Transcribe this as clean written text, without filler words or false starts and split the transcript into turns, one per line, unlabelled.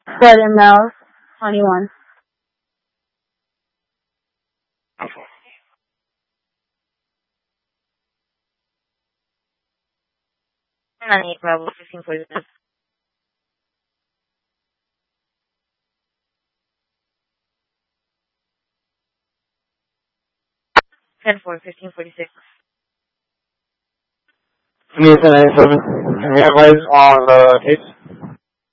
Blood and Mouth, 21.
Okay. 98 Bravo, 1546. 10-4, 1546.
Give me 1097. Any advice on the case?